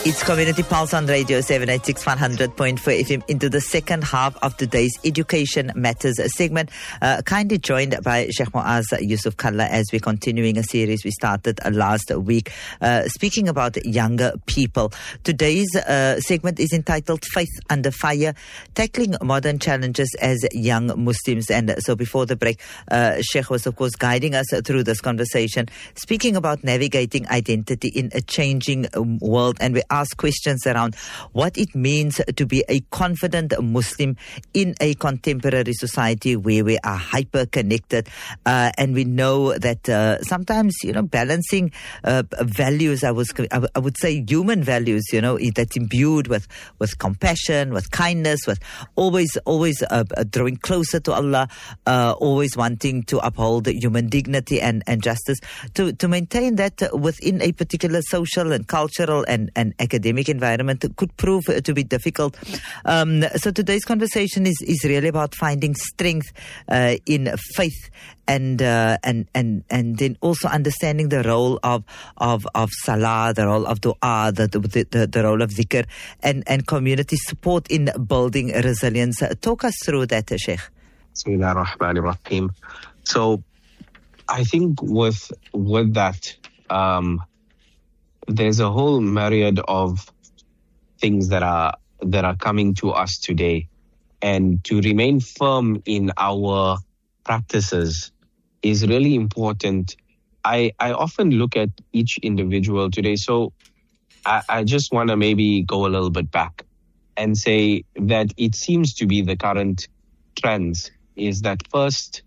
It's Community Pulse on Radio 786 100.4 FM into the second half of today's Education Matters segment. Kindly joined by Sheikh Muaz Yusuf Kalla as we're continuing a series we started last week, speaking about younger people. Today's segment is entitled Faith Under Fire, Tackling Modern Challenges as Young Muslims. And so before the break, Sheikh was of course guiding us through this conversation, speaking about navigating identity in a changing world. And we ask questions around what it means to be a confident Muslim in a contemporary society where we are hyper connected, and we know that sometimes balancing values, I would say human values, that's imbued with compassion, with kindness, with always drawing closer to Allah, always wanting to uphold human dignity and justice, to maintain that within a particular social and cultural and academic environment could prove to be difficult. So today's conversation is really about finding strength in faith and then also understanding the role of salah, the role of dua, the role of dhikr, and community support in building resilience. Talk us through that, Sheikh. Bismillah ar-Rahman ar-Rahim. So I think with that, there's a whole myriad of things that are coming to us today, and to remain firm in our practices is really important. I often look at each individual today, so I just want to maybe go a little bit back and say that it seems to be the current trends is that first,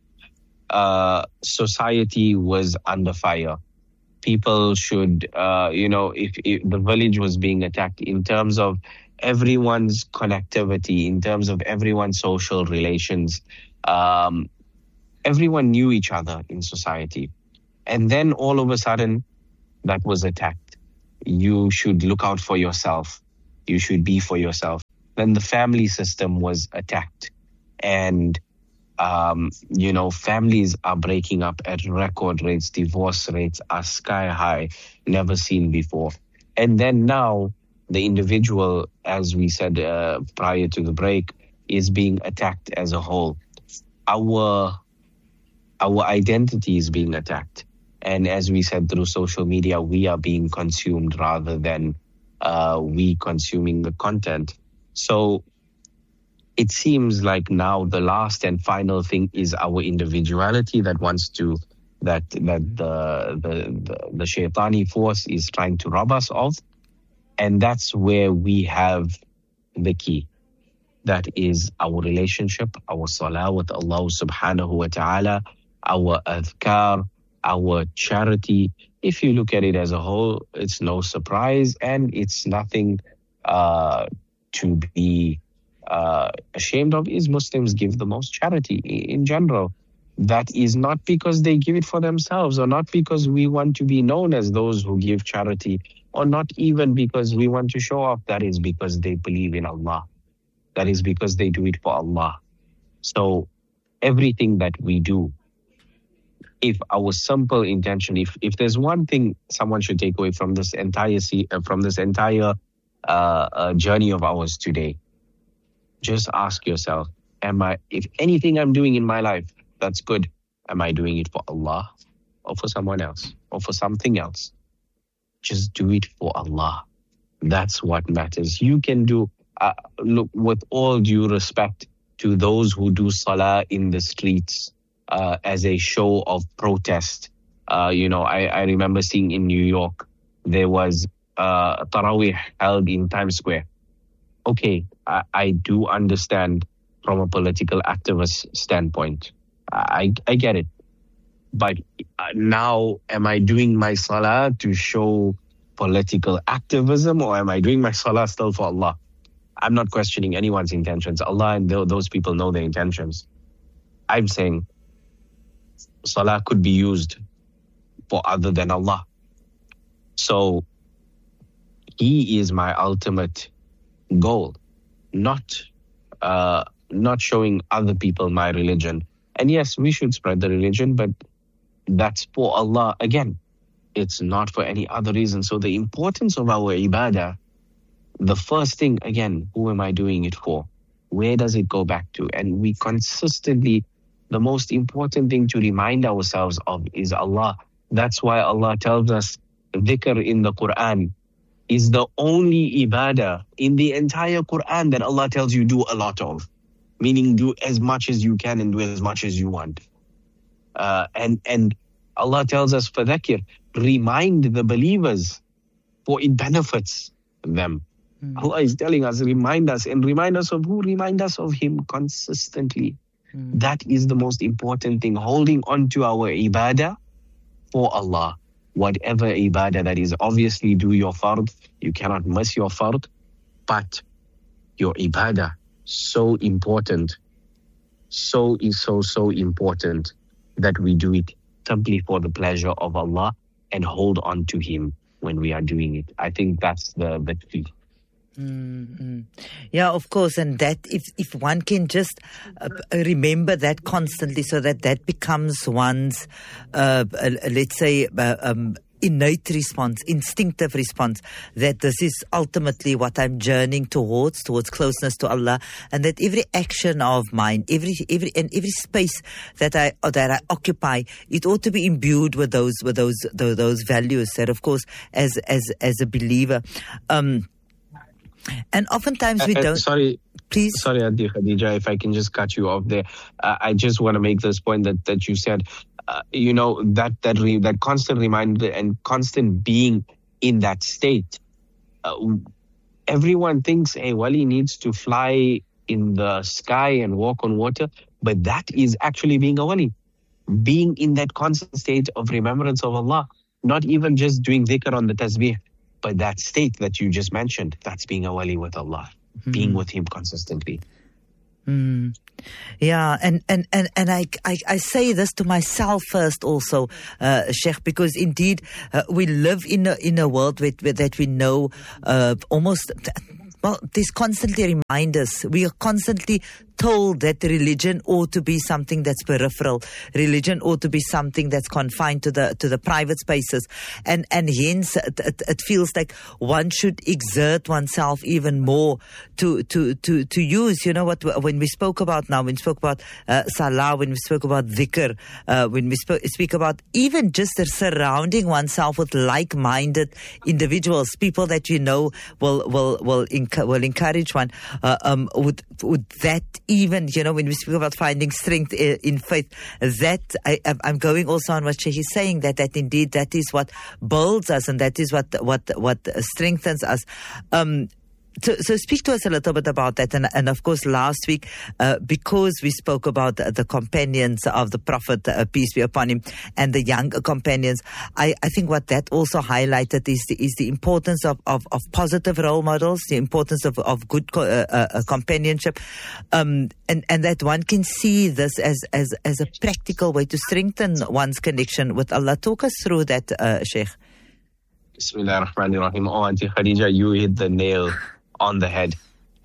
society was under fire. People should, if the village was being attacked in terms of everyone's connectivity, in terms of everyone's social relations, everyone knew each other in society. And then all of a sudden, that was attacked. You should look out for yourself. You should be for yourself. Then the family system was attacked. And families are breaking up at record rates. Divorce rates are sky high, never seen before. And then now the individual, as we said prior to the break, is being attacked as a whole. Our identity is being attacked. And as we said, through social media, we are being consumed rather than we consuming the content. So it seems like now the last and final thing is our individuality that wants to, that the shaitani force is trying to rob us of. And that's where we have the key. That is our relationship, our salah with Allah subhanahu wa ta'ala, our adhkar, our charity. If you look at it as a whole, it's no surprise and it's nothing to be ashamed of. Is Muslims give the most charity in general. That is not because they give it for themselves, or not because we want to be known as those who give charity, or not even because we want to show off. That is because they believe in Allah. That is because they do it for Allah. So everything that we do, if our simple intention, if there's one thing someone should take away from this entire journey of ours today, just ask yourself, if anything I'm doing in my life that's good, am I doing it for Allah or for someone else or for something else? Just do it for Allah. That's what matters. You can do, look, with all due respect to those who do salah in the streets as a show of protest. I remember seeing in New York, there was Taraweeh held in Times Square. Okay, I do understand from a political activist standpoint. I get it. But now, am I doing my salah to show political activism, or am I doing my salah still for Allah? I'm not questioning anyone's intentions. Allah and those people know their intentions. I'm saying salah could be used for other than Allah. So He is my ultimate goal, not showing other people my religion. And yes, we should spread the religion, but that's for Allah. Again, it's not for any other reason. So the importance of our ibadah the first thing, again, who am I doing it for? Where does it go back to? And we consistently, the most important thing to remind ourselves of is Allah. That's why Allah tells us dhikr in the Quran is the only ibadah in the entire Quran that Allah tells you do a lot of. Meaning do as much as you can and do as much as you want. And Allah tells us for dhikr, remind the believers for it benefits them. Allah is telling us, remind us. And remind us of who? Remind us of Him consistently. That is the most important thing. Holding on to our ibadah for Allah. Whatever ibadah that is. Obviously do your fard. You cannot miss your fard. But your ibadah, so important. So important that we do it simply for the pleasure of Allah and hold on to Him when we are doing it. I think that's the key. Yeah, of course, and that if one can just remember that constantly, so that becomes one's, let's say, innate response, instinctive response, that this is ultimately what I'm journeying towards closeness to Allah, and that every action of mine, every space that I occupy, it ought to be imbued with those values. That, of course, as a believer. And oftentimes we don't. Sorry, Auntie Khadija, if I can just cut you off there. I just want to make this point that you said, that constant reminder and constant being in that state. Everyone thinks a wali needs to fly in the sky and walk on water, but that is actually being a wali. Being in that constant state of remembrance of Allah, not even just doing dhikr on the tasbih. But that state that you just mentioned, that's being a wali with Allah, being with Him consistently. Yeah, and I say this to myself first also, Sheikh, because indeed we live in a world that we know almost. Well, there's constantly reminders. We are constantly told that religion ought to be something that's peripheral. Religion ought to be something that's confined to the private spaces, and hence it feels like one should exert oneself even more to use. You know what? When we spoke about salah, when we spoke about dhikr, when we speak about even just surrounding oneself with like-minded individuals, people that you know will encourage one. Would that even, when we speak about finding strength in faith, that I'm going also on what Sheikh is saying, that indeed that is what builds us, and that is what strengthens us. So speak to us a little bit about that. And of course, last week, because we spoke about the companions of the Prophet, peace be upon him, and the young companions, I think what that also highlighted is the importance of positive role models, the importance of good companionship, and that one can see this as a practical way to strengthen one's connection with Allah. Talk us through that, Sheikh. Bismillah ar-Rahman ar-Rahim. Oh, Auntie Khadija, you hit the nail on the head.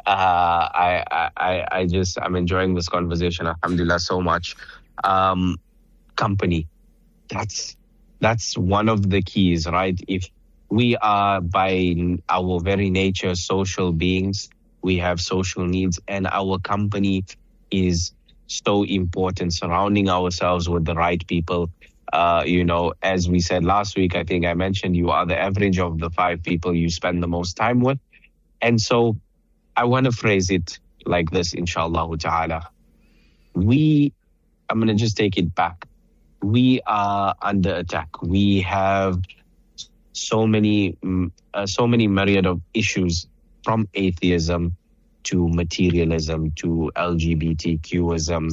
I'm enjoying this conversation, alhamdulillah, so much. Company, that's one of the keys, right? If we are by our very nature social beings, we have social needs, and our company is so important, surrounding ourselves with the right people. As we said last week, I think I mentioned, you are the average of the 5 people you spend the most time with. And so I want to phrase it like this, inshallah ta'ala. I'm going to just take it back. We are under attack. We have so many myriad of issues, from atheism to materialism to LGBTQism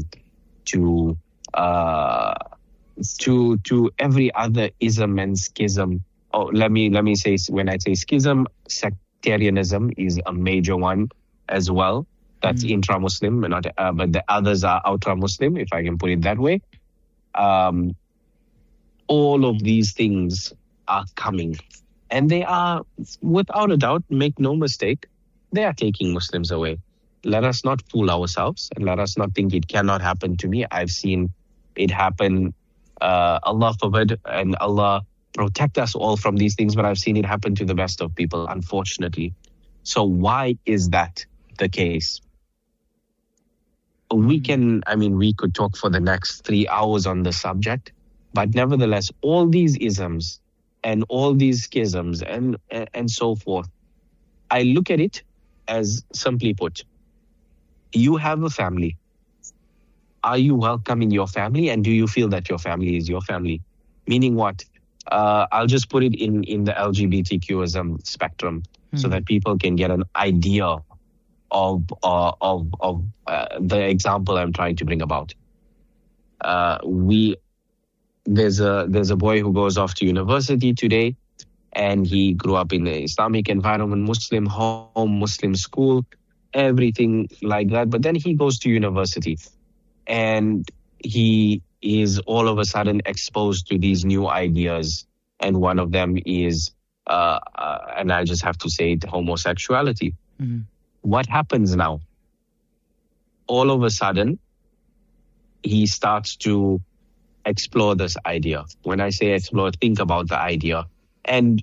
to every other ism and schism. Oh, let me say, when I say schism, sectarianism is a major one as well. That's intra-Muslim, but the others are outra-Muslim, if I can put it that way. All of these things are coming, and they are, without a doubt, make no mistake, they are taking Muslims away. Let us not fool ourselves, and let us not think it cannot happen to me. I've seen it happen. Allah forbid, and Allah protect us all from these things, but I've seen it happen to the best of people, unfortunately. So why is that the case? We could talk for the next 3 hours on the subject, but nevertheless, all these isms and all these schisms and so forth, I look at it as, simply put, you have a family. Are you welcome in your family, and do you feel that your family is your family? Meaning what? I'll just put it in the LGBTQism spectrum so that people can get an idea of the example I'm trying to bring about. There's a boy who goes off to university today, and he grew up in the Islamic environment, Muslim home, Muslim school, everything like that. But then he goes to university, and he is all of a sudden exposed to these new ideas. And one of them is, and I just have to say it, homosexuality. Mm-hmm. What happens now? All of a sudden, he starts to explore this idea. When I say explore, think about the idea. And,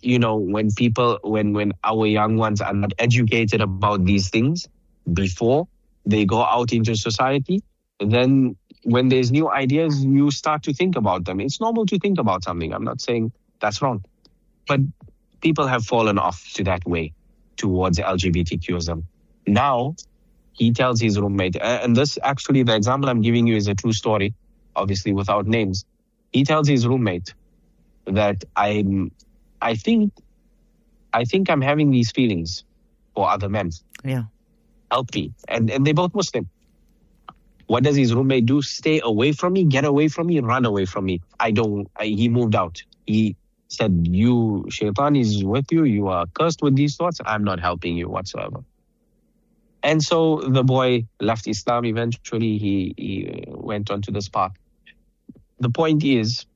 when our young ones are not educated about these things before they go out into society, then when there's new ideas, you start to think about them. It's normal to think about something. I'm not saying that's wrong. But people have fallen off to that way towards LGBTQism. Now, he tells his roommate, and this actually, the example I'm giving you is a true story, obviously without names. He tells his roommate that I think I'm having these feelings for other men. Yeah. Help me. And they're both Muslim. What does his roommate do? Stay away from me, get away from me, run away from me. He moved out. He said, you, Shaitan is with you. You are cursed with these thoughts. I'm not helping you whatsoever. And so the boy left Islam eventually. He went onto this path. The point is,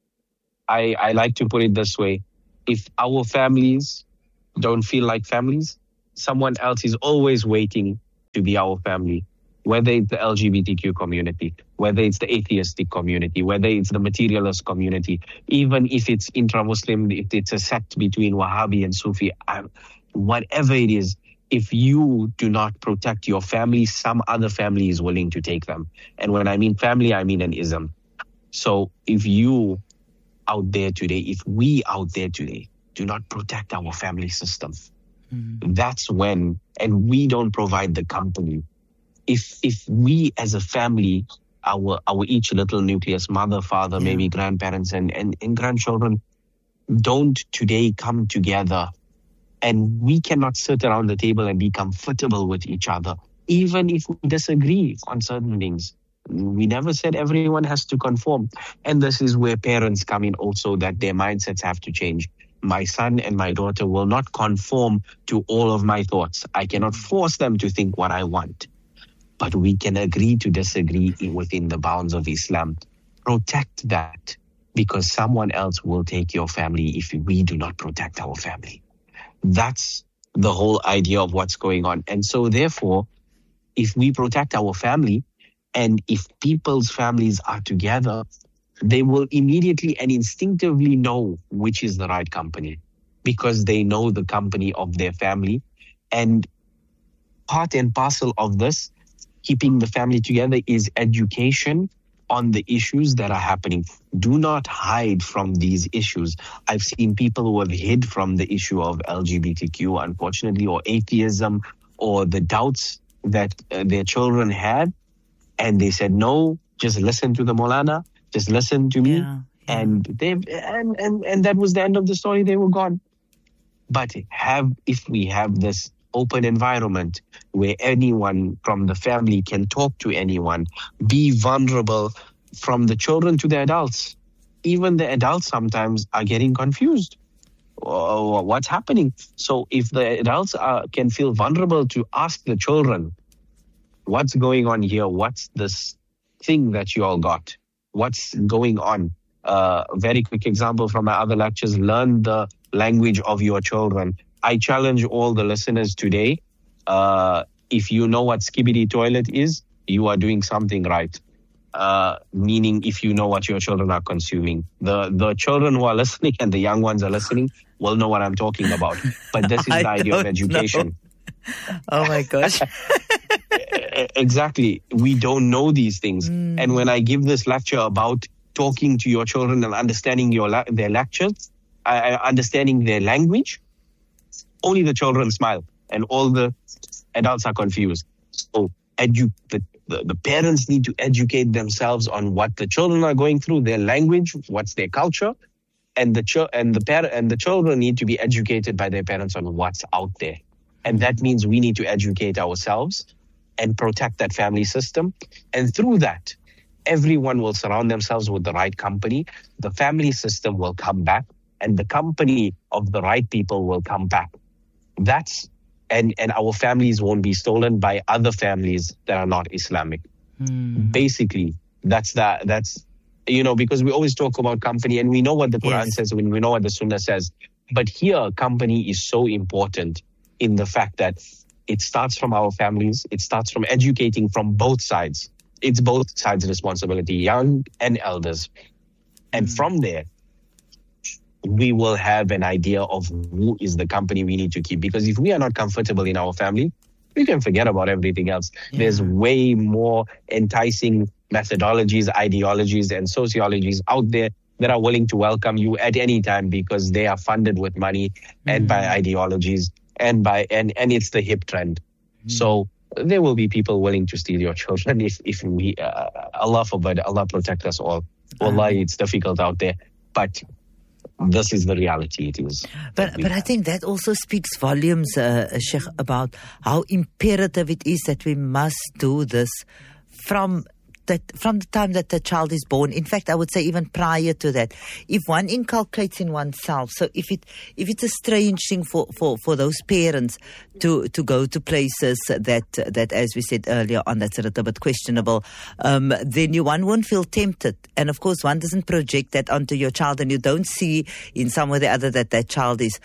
I like to put it this way. If our families don't feel like families, someone else is always waiting to be our family. Whether it's the LGBTQ community, whether it's the atheistic community, whether it's the materialist community, even if it's intra-Muslim, if it's a sect between Wahhabi and Sufi, whatever it is, if you do not protect your family, some other family is willing to take them. And when I mean family, I mean an ism. So if we out there today do not protect our family system, that's when, and we don't provide the company. If we as a family, our each little nucleus, mother, father, maybe grandparents and grandchildren, don't today come together, and we cannot sit around the table and be comfortable with each other, even if we disagree on certain things. We never said everyone has to conform. And this is where parents come in also, that their mindsets have to change. My son and my daughter will not conform to all of my thoughts. I cannot force them to think what I want. But we can agree to disagree within the bounds of Islam. Protect that, because someone else will take your family if we do not protect our family. That's the whole idea of what's going on. And so therefore, if we protect our family, and if people's families are together, they will immediately and instinctively know which is the right company, because they know the company of their family. And part and parcel of this, keeping the family together, is education on the issues that are happening. Do not hide from these issues. I've seen people who have hid from the issue of LGBTQ, unfortunately, or atheism, or the doubts that their children had. And they said, no, just listen to the Maulana, just listen to me. Yeah. And that was the end of the story. They were gone. But if we have this open environment where anyone from the family can talk to anyone, be vulnerable, from the children to the adults. Even the adults sometimes are getting confused. What's happening? So if the adults can feel vulnerable to ask the children, what's going on here? What's this thing that you all got? What's going on? Very quick example from my other lectures: learn the language of your children. I challenge all the listeners today. If you know what skibidi toilet is, you are doing something right. Meaning, if you know what your children are consuming. The children who are listening and the young ones are listening will know what I'm talking about. But this is the idea of education. Oh my gosh. Exactly. We don't know these things. And when I give this lecture about talking to your children and understanding their lectures, understanding their language, only the children smile and all the adults are confused. So the parents need to educate themselves on what the children are going through, their language, what's their culture, and the children need to be educated by their parents on what's out there. And that means we need to educate ourselves and protect that family system. And through that, everyone will surround themselves with the right company. The family system will come back, and the company of the right people will come back. And our families won't be stolen by other families that are not Islamic. Basically, that's because we always talk about company, and we know what the Quran says, and we know what the Sunnah says. But here, company is so important in the fact that it starts from our families. It starts from educating from both sides. It's both sides' responsibility, young and elders. And from there, we will have an idea of who is the company we need to keep. Because if we are not comfortable in our family, we can forget about everything else. There's way more enticing methodologies, ideologies, and sociologies out there that are willing to welcome you at any time because they are funded with money and by ideologies and it's the hip trend. So there will be people willing to steal your children if we, Allah forbid, Allah protect us all. Wallahi, it's difficult out there, but this is the reality it is. But I think that also speaks volumes, Sheikh, about how imperative it is that we must do this from the time that the child is born. In fact, I would say even prior to that, if one inculcates in oneself. So if it's a strange thing for those parents to go to places that as we said earlier on, that's a little bit questionable, then one won't feel tempted. And of course, one doesn't project that onto your child, and you don't see in some way or the other that child is.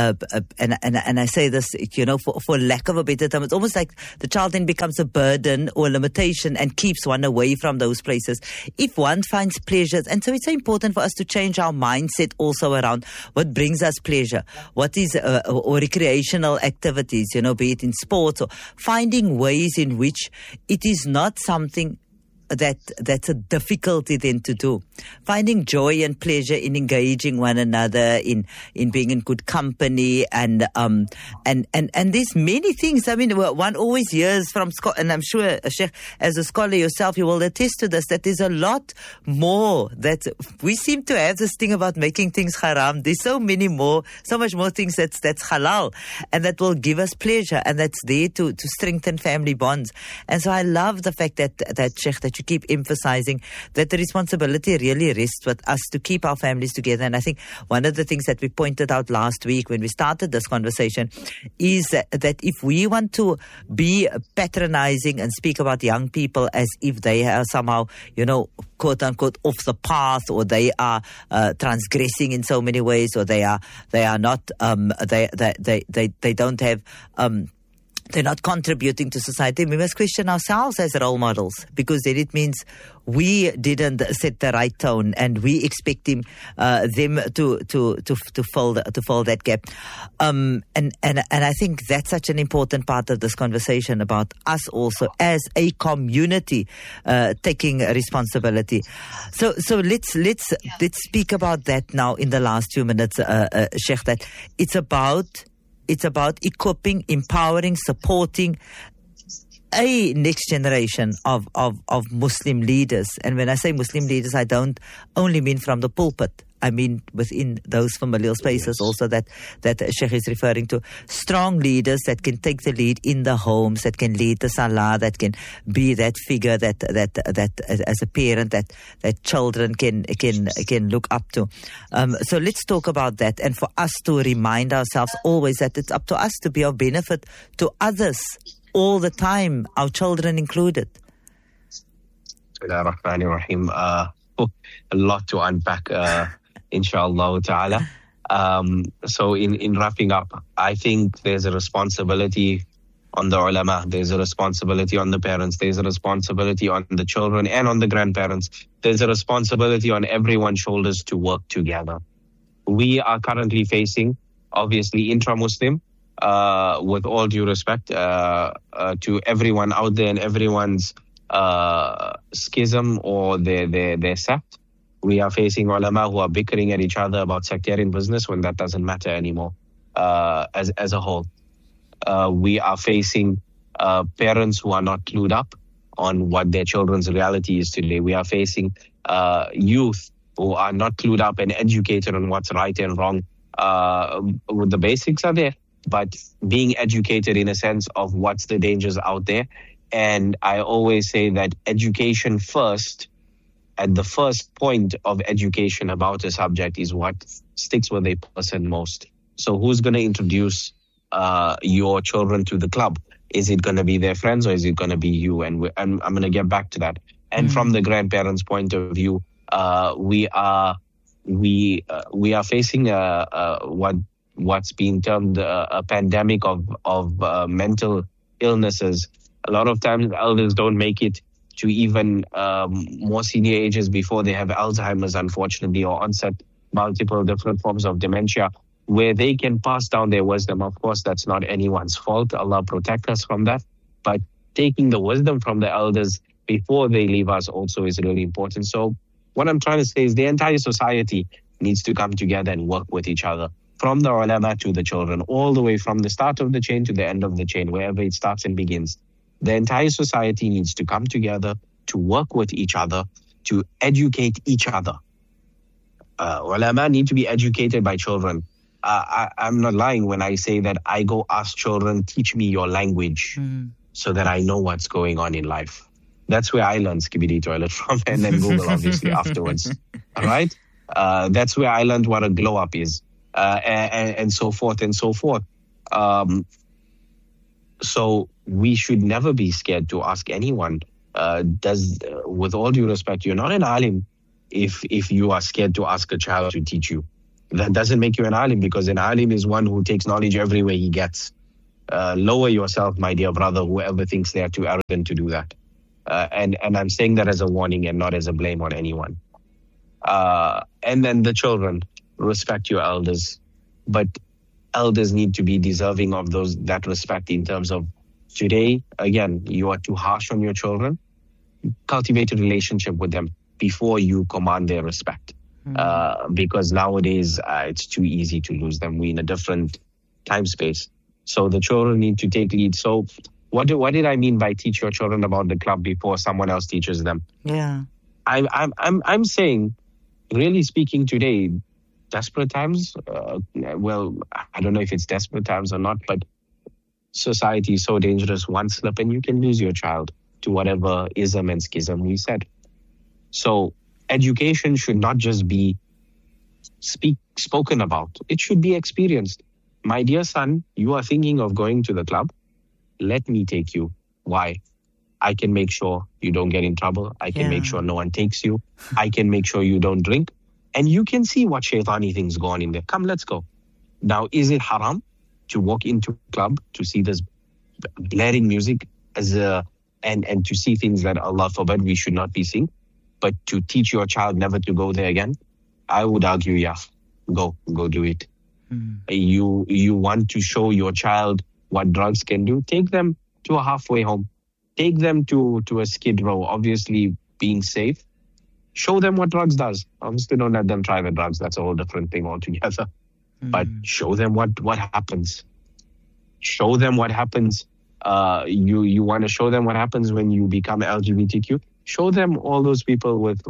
And I say this, for lack of a better term, it's almost like the child then becomes a burden or a limitation and keeps one away from those places. If one finds pleasures, and so it's so important for us to change our mindset also around what brings us pleasure, what is or recreational activities, be it in sports, or finding ways in which it is not something that's a difficulty then to do. Finding joy and pleasure in engaging one another, in being in good company, and there's many things. I mean, one always hears from Scott, and I'm sure, Sheikh, as a scholar yourself, you will attest to this, that there's a lot more that we seem to have this thing about making things haram. There's so much more things that's halal, and that will give us pleasure, and that's there to strengthen family bonds. And so I love the fact that Sheikh, that you keep emphasizing that the responsibility really rests with us to keep our families together. And I think one of the things that we pointed out last week when we started this conversation is that if we want to be patronizing and speak about young people as if they are somehow, quote unquote, off the path, or they are transgressing in so many ways, or they are not, they don't have, they're not contributing to society, we must question ourselves as role models, because then it means we didn't set the right tone, and we expecting them to fill that gap. And I think that's such an important part of this conversation about us also as a community taking responsibility. So let's speak about that now in the last few minutes, Sheikh. That it's about equipping, empowering, supporting a next generation of Muslim leaders. And when I say Muslim leaders, I don't only mean from the pulpit. I mean within those familial spaces also that Sheikh is referring to. Strong leaders that can take the lead in the homes, that can lead the salah, that can be that figure that as a parent that children can look up to. So let's talk about that, and for us to remind ourselves always that it's up to us to be of benefit to others all the time, our children included. Bismillahirrahmanirrahim. A lot to unpack, inshallah ta'ala. So in wrapping up, I think there's a responsibility on the ulama, there's a responsibility on the parents, there's a responsibility on the children and on the grandparents. There's a responsibility on everyone's shoulders to work together. We are currently facing, obviously, intra-Muslim with all due respect to everyone out there and everyone's schism or their sect. We are facing ulama who are bickering at each other about sectarian business when that doesn't matter anymore as a whole. We are facing parents who are not clued up on what their children's reality is today. We are facing youth who are not clued up and educated on what's right and wrong. The basics are there, but being educated in a sense of what's the dangers out there. And I always say that education first, at the first point of education about a subject, is what sticks with a person most. So who's going to introduce your children to the club? Is it going to be their friends or is it going to be you? And I'm going to get back to that. And from the grandparents' point of view, we are facing what's being termed a pandemic of mental illnesses. A lot of times, elders don't make it to even more senior ages before they have Alzheimer's, unfortunately, or onset multiple different forms of dementia, where they can pass down their wisdom. Of course, that's not anyone's fault. Allah protect us from that. But taking the wisdom from the elders before they leave us also is really important. So what I'm trying to say is the entire society needs to come together and work with each other, from the ulama to the children, all the way from the start of the chain to the end of the chain, wherever it starts and begins. The entire society needs to come together to work with each other, to educate each other. Ulama need to be educated by children. I'm not lying when I say that I go ask children, teach me your language so that I know what's going on in life. That's where I learned Skibidi Toilet from, and then Google obviously afterwards. All right? That's where I learned what a glow up is, and so forth and so forth. So we should never be scared to ask anyone. With all due respect, you're not an alim if you are scared to ask a child to teach you. That doesn't make you an alim, because an alim is one who takes knowledge everywhere he gets. Lower yourself, my dear brother, whoever thinks they are too arrogant to do that. And I'm saying that as a warning and not as a blame on anyone. And then the children, respect your elders. But elders need to be deserving of that respect in terms of today, again, you are too harsh on your children. Cultivate a relationship with them before you command their respect. Because nowadays it's too easy to lose them. We're in a different time space. So the children need to take lead. So what did I mean by teach your children about the club before someone else teaches them? Yeah. I'm saying, really speaking today, desperate times, well, I don't know if it's desperate times or not, but society is so dangerous. One slip and you can lose your child to whatever ism and schism we said. So education should not just be spoken about. It should be experienced. My dear son, you are thinking of going to the club. Let me take you. Why? I can make sure you don't get in trouble. I can make sure no one takes you. I can make sure you don't drink. And you can see what shaitani things go on in there. Come, let's go. Now, is it haram to walk into a club to see this blaring music and to see things that Allah forbid we should not be seeing? But to teach your child never to go there again? I would argue, yeah, go do it. You want to show your child what drugs can do? Take them to a halfway home. Take them to a Skid Row, obviously being safe. Show them what drugs does. Obviously don't let them try the drugs. That's a whole different thing altogether. But show them what happens. Show them what happens. You want to show them what happens when you become LGBTQ? Show them all those people with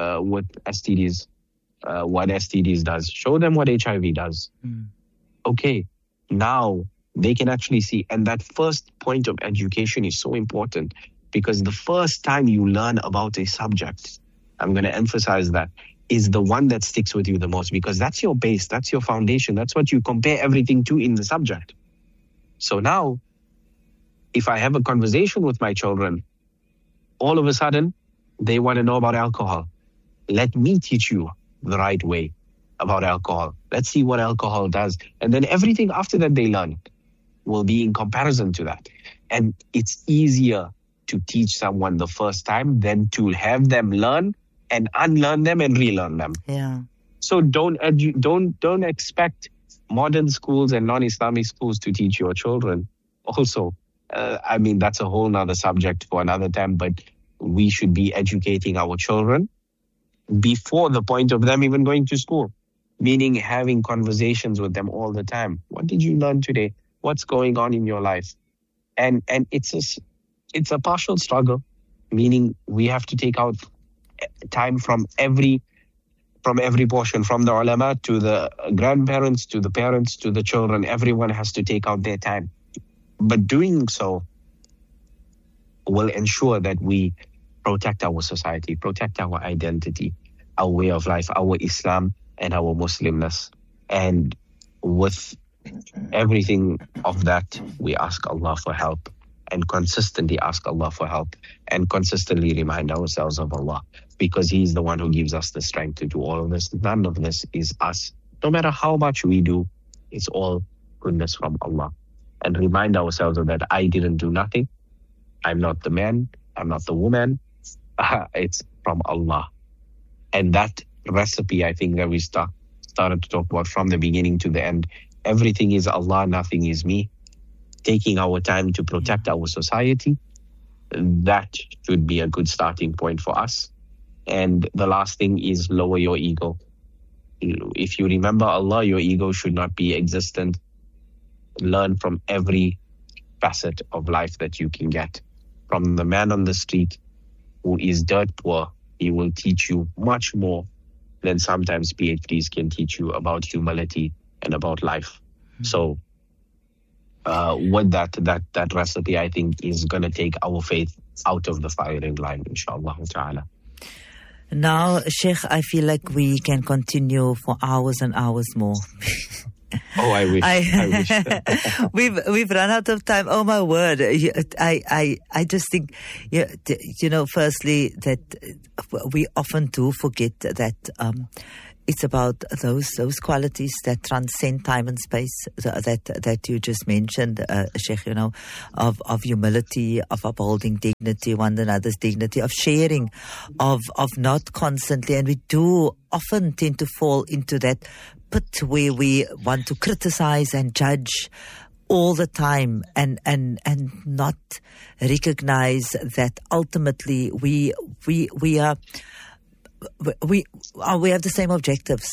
STDs, what STDs does. Show them what HIV does. Okay, now they can actually see. And that first point of education is so important, because the first time you learn about a subject, I'm going to emphasize that, is the one that sticks with you the most, because that's your base, that's your foundation, that's what you compare everything to in the subject. So now, if I have a conversation with my children, all of a sudden, they want to know about alcohol. Let me teach you the right way about alcohol. Let's see what alcohol does. And then everything after that they learn will be in comparison to that. And it's easier to teach someone the first time than to have them learn and unlearn them and relearn them. Yeah. So don't expect modern schools and non-Islamic schools to teach your children also. That's a whole nother subject for another time, but we should be educating our children before the point of them even going to school, meaning having conversations with them all the time. What did you learn today? What's going on in your life? And it's a partial struggle, meaning we have to take out time from every portion, from the ulama to the grandparents to the parents to the children. Everyone has to take out their time. But doing so will ensure that we protect our society, protect our identity, our way of life, our Islam and our Muslimness. And with everything of that, we ask Allah for help, and consistently ask Allah for help, and consistently remind ourselves of Allah, because He is the one who gives us the strength to do all of this. None of this is us. No matter how much we do, it's all goodness from Allah. And remind ourselves of that. I didn't do nothing. I'm not the man. I'm not the woman. It's from Allah. And that recipe, I think, that we started to talk about from the beginning to the end. Everything is Allah, nothing is me. Taking our time to protect our society, that should be a good starting point for us. And the last thing is lower your ego. If you remember Allah, your ego should not be existent. Learn from every facet of life that you can get. From the man on the street who is dirt poor, he will teach you much more than sometimes PhDs can teach you about humility and about life. So with that recipe, I think, is going to take our faith out of the firing line, inshallah ta'ala. Now, Sheikh, I feel like we can continue for hours and hours more. Oh, I wish. I wish. We've run out of time. Oh my word! I just think, firstly, that we often do forget that it's about those qualities that transcend time and space that you just mentioned, Sheikh. Of humility, of upholding dignity, one another's dignity, of sharing, of not constantly, and we do often tend to fall into that pit where we want to criticize and judge all the time, and not recognize that ultimately we have the same objectives.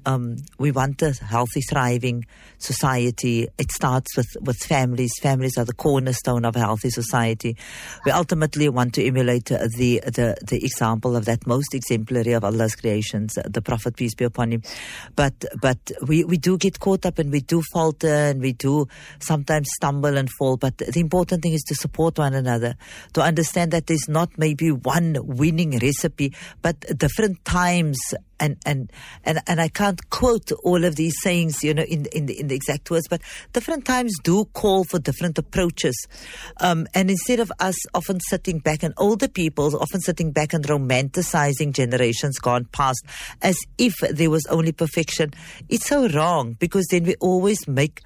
We want a healthy, thriving society. It starts with families. Families are the cornerstone of a healthy society. We ultimately want to emulate the example of that most exemplary of Allah's creations, the Prophet, peace be upon him. But we do get caught up, and we do falter, and we do sometimes stumble and fall. But the important thing is to support one another, to understand that there's not maybe one winning recipe, but different times. And I can't quote all of these sayings, in the exact words, but different times do call for different approaches. And instead of us often sitting back, and older people often sitting back and romanticizing generations gone past as if there was only perfection, it's so wrong, because then we always make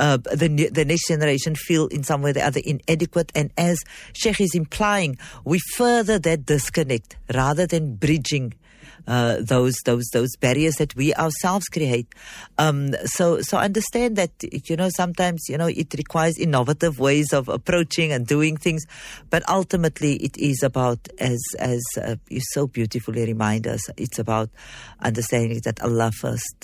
the next generation feel in some way or the other inadequate. And as Sheikh is implying, we further that disconnect rather than bridging those barriers that we ourselves create. So understand that, sometimes, it requires innovative ways of approaching and doing things, but ultimately it is about, as you so beautifully remind us, it's about understanding that Allah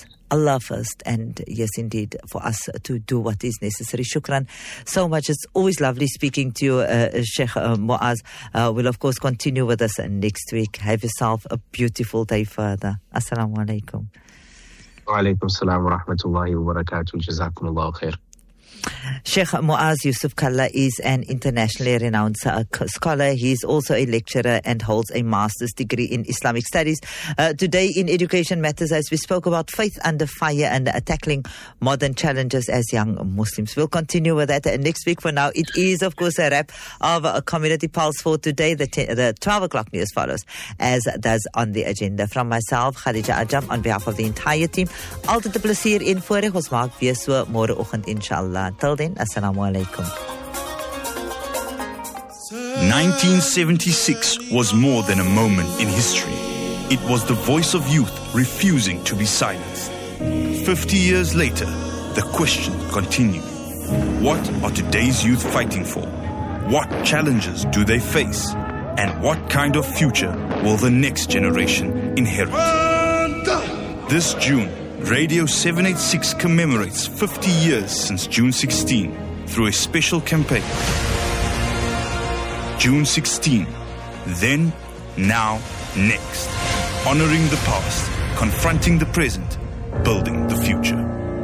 first, and yes, indeed, for us to do what is necessary. Shukran so much. It's always lovely speaking to you, Sheikh Muaz. We'll, of course, continue with us next week. Have yourself a beautiful day further. Assalamu alaikum. Wa alaikum salam wa rahmatullahi wa barakatuh. Jazakumullahu khair. Sheikh Muaz Yusuf Kalla is an internationally renowned scholar. He is also a lecturer and holds a master's degree in Islamic studies. Today in Education Matters, as we spoke about faith under fire and tackling modern challenges as young Muslims. We'll continue with that next week. For now, it is, of course, a wrap of a Community Pulse for today. The 12 o'clock news follows, as does on the agenda. From myself, Khadija Ajam, on behalf of the entire team, altyd 'n plesier en voorreg. Ons maak weer so môreoggend, inshallah. Until then, assalamu alaikum. 1976 was more than a moment in history. It was the voice of youth refusing to be silenced. 50 years later, the questions continue. What are today's youth fighting for? What challenges do they face? And what kind of future will the next generation inherit? This June, Radio 786 commemorates 50 years since June 16 through a special campaign. June 16, then, now, next. Honoring the past, confronting the present, building the future.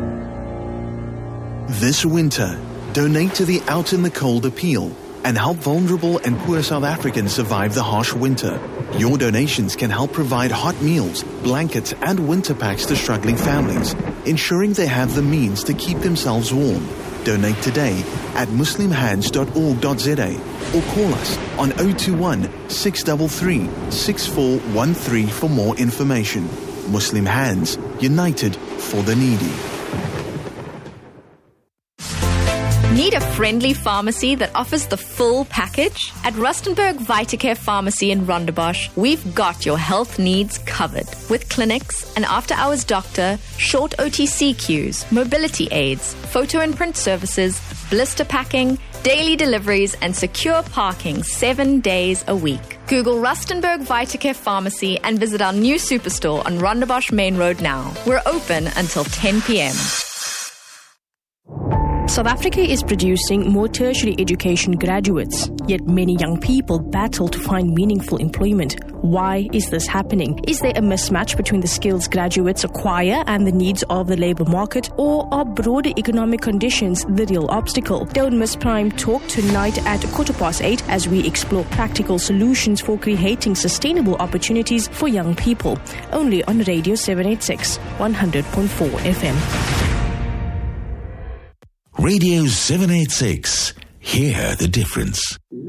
This winter, donate to the Out in the Cold appeal and help vulnerable and poor South Africans survive the harsh winter. Your donations can help provide hot meals, blankets and winter packs to struggling families, ensuring they have the means to keep themselves warm. Donate today at muslimhands.org.za or call us on 021 633 6413 for more information. Muslim Hands, united for the needy. Need a friendly pharmacy that offers the full package? At Rustenburg Vitacare Pharmacy in Rondebosch, we've got your health needs covered. With clinics, an after-hours doctor, short OTC queues, mobility aids, photo and print services, blister packing, daily deliveries, and secure parking 7 days a week. Google Rustenburg Vitacare Pharmacy and visit our new superstore on Rondebosch Main Road now. We're open until 10 p.m. South Africa is producing more tertiary education graduates, yet many young people battle to find meaningful employment. Why is this happening? Is there a mismatch between the skills graduates acquire and the needs of the labour market, or are broader economic conditions the real obstacle? Don't miss Prime Talk tonight at 8:15 as we explore practical solutions for creating sustainable opportunities for young people. Only on Radio 786, 100.4 FM. Radio 786. Hear the difference.